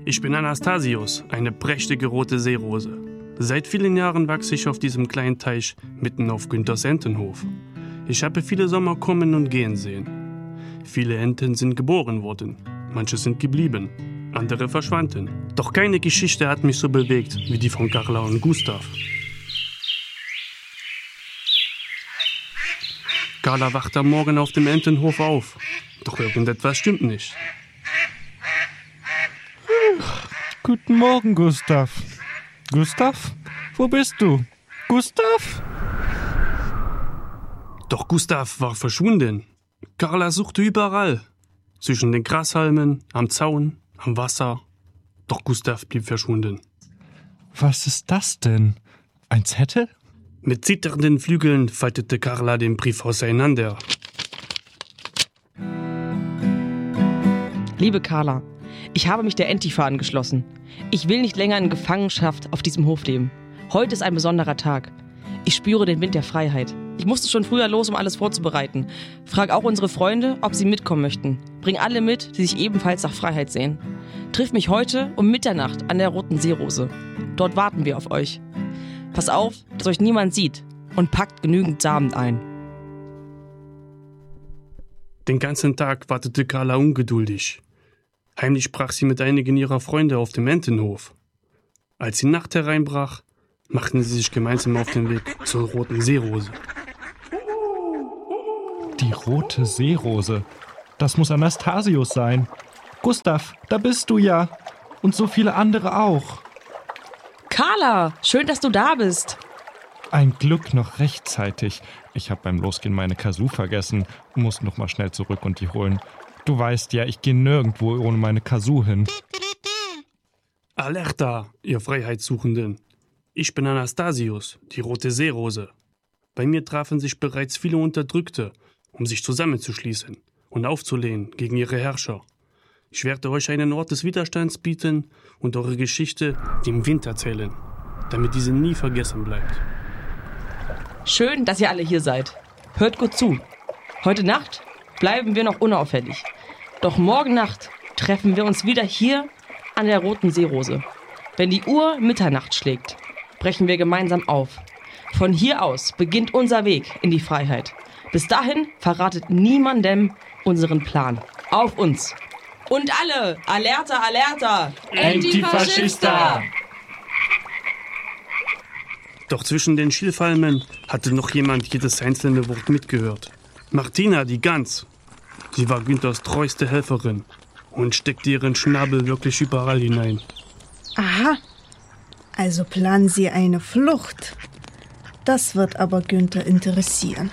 Ich bin Anastasius, eine prächtige rote Seerose. Seit vielen Jahren wachse ich auf diesem kleinen Teich mitten auf Günthers Entenhof. Ich habe viele Sommer kommen und gehen sehen. Viele Enten sind geboren worden, manche sind geblieben, andere verschwanden. Doch keine Geschichte hat mich so bewegt wie die von Carla und Gustav. Carla wacht am Morgen auf dem Entenhof auf, doch irgendetwas stimmt nicht. Guten Morgen, Gustav. Gustav? Wo bist du? Gustav? Doch Gustav war verschwunden. Carla suchte überall. Zwischen den Grashalmen, am Zaun, am Wasser. Doch Gustav blieb verschwunden. Was ist das denn? Ein Zettel? Mit zitternden Flügeln faltete Carla den Brief auseinander. Liebe Carla, ich habe mich der Entifa angeschlossen. Ich will nicht länger in Gefangenschaft auf diesem Hof leben. Heute ist ein besonderer Tag. Ich spüre den Wind der Freiheit. Ich musste schon früher los, um alles vorzubereiten. Frag auch unsere Freunde, ob sie mitkommen möchten. Bring alle mit, die sich ebenfalls nach Freiheit sehen. Triff mich heute um Mitternacht an der Roten Seerose. Dort warten wir auf euch. Pass auf, dass euch niemand sieht und packt genügend Samen ein. Den ganzen Tag wartete Carla ungeduldig. Heimlich sprach sie mit einigen ihrer Freunde auf dem Entenhof. Als die Nacht hereinbrach, machten sie sich gemeinsam auf den Weg zur Roten Seerose. Die Rote Seerose. Das muss Anastasius sein. Gustav, da bist du ja. Und so viele andere auch. Carla, schön, dass du da bist. Ein Glück noch rechtzeitig. Ich habe beim Losgehen meine Kazoo vergessen. Muss noch mal schnell zurück und die holen. Du weißt ja, ich gehe nirgendwo ohne meine Kazoo hin. Alerta, ihr Freiheitssuchenden. Ich bin Anastasius, die Rote Seerose. Bei mir trafen sich bereits viele Unterdrückte, um sich zusammenzuschließen und aufzulehnen gegen ihre Herrscher. Ich werde euch einen Ort des Widerstands bieten und eure Geschichte dem Wind erzählen, damit diese nie vergessen bleibt. Schön, dass ihr alle hier seid. Hört gut zu. Heute Nacht bleiben wir noch unauffällig. Doch morgen Nacht treffen wir uns wieder hier an der Roten Seerose. Wenn die Uhr Mitternacht schlägt, brechen wir gemeinsam auf. Von hier aus beginnt unser Weg in die Freiheit. Bis dahin verratet niemandem unseren Plan. Auf uns! Und alle! Alerta, alerta! Antifaschista! Doch zwischen den Schilfhalmen hatte noch jemand jedes einzelne Wort mitgehört. Martina, die Gans. Sie war Günthers treueste Helferin und steckte ihren Schnabel wirklich überall hinein. Aha, also planen Sie eine Flucht. Das wird aber Günther interessieren.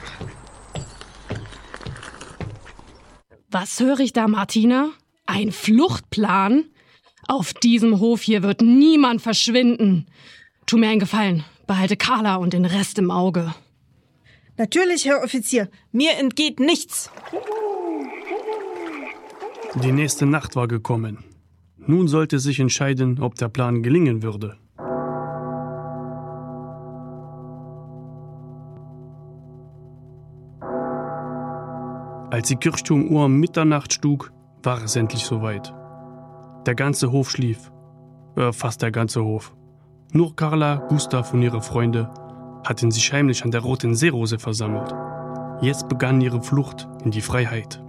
Was höre ich da, Martina? Ein Fluchtplan? Auf diesem Hof hier wird niemand verschwinden. Tu mir einen Gefallen, behalte Carla und den Rest im Auge. Natürlich, Herr Offizier, mir entgeht nichts. Die nächste Nacht war gekommen. Nun sollte sich entscheiden, ob der Plan gelingen würde. Als die Kirchturmuhr um Mitternacht schlug, war es endlich soweit. Der ganze Hof schlief. Fast der ganze Hof. Nur Carla, Gustav und ihre Freunde hatten sich heimlich an der Roten Seerose versammelt. Jetzt begann ihre Flucht in die Freiheit.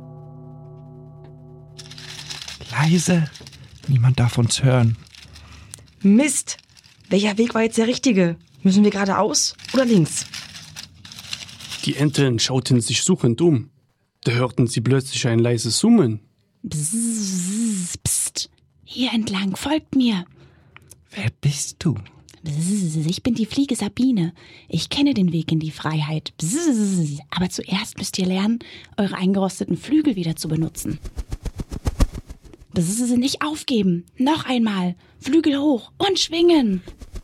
Leise. Niemand darf uns hören. Mist! Welcher Weg war jetzt der richtige? Müssen wir geradeaus oder links? Die Enten schauten sich suchend um. Da hörten sie plötzlich ein leises Summen. Bzzz, pst, hier entlang, folgt mir. Wer bist du? Bzzz, ich bin die Fliege Sabine. Ich kenne den Weg in die Freiheit. Bzzz, aber zuerst müsst ihr lernen, eure eingerosteten Flügel wieder zu benutzen. Bzzz, nicht aufgeben. Noch einmal. Flügel hoch und schwingen.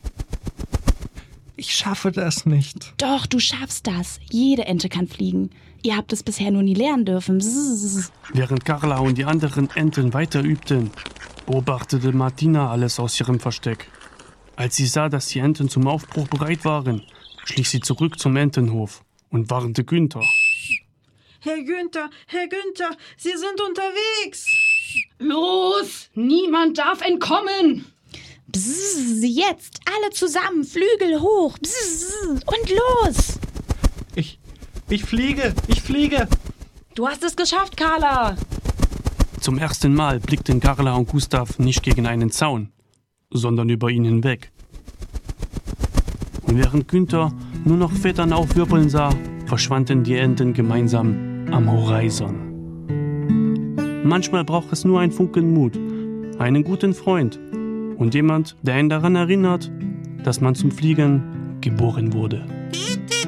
Ich schaffe das nicht. Doch, du schaffst das. Jede Ente kann fliegen. Ihr habt es bisher nur nie lernen dürfen. Bzzz. Während Carla und die anderen Enten weiter übten, beobachtete Martina alles aus ihrem Versteck. Als sie sah, dass die Enten zum Aufbruch bereit waren, schlich sie zurück zum Entenhof und warnte Günther. Herr Günther, Sie sind unterwegs. Los, Niemand darf entkommen! Bzzz, jetzt, alle zusammen, Flügel hoch, bzzz, und los! Ich fliege! Du hast es geschafft, Carla! Zum ersten Mal blickten Carla und Gustav nicht gegen einen Zaun, sondern über ihn hinweg. Und während Günther nur noch Federn aufwirbeln sah, verschwanden die Enten gemeinsam am Horizont. Manchmal braucht es nur einen Funken Mut, einen guten Freund und jemand, der einen daran erinnert, dass man zum Fliegen geboren wurde.